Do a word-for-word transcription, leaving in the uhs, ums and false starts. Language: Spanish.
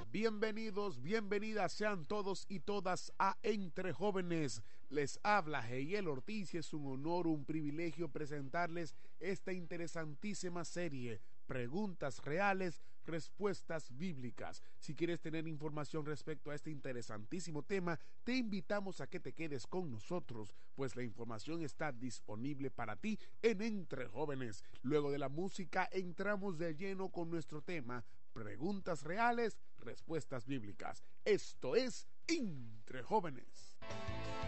Bienvenidos, bienvenidas sean todos y todas a Entre Jóvenes. Les habla Heiel Ortiz y es un honor, un privilegio presentarles esta interesantísima serie, Preguntas Reales, Respuestas Bíblicas. Si quieres tener información respecto a este interesantísimo tema, te invitamos a que te quedes con nosotros, pues la información está disponible para ti en Entre Jóvenes. Luego de la música, entramos de lleno con nuestro tema, Preguntas Reales, Respuestas Bíblicas. Esto es Entre Jóvenes.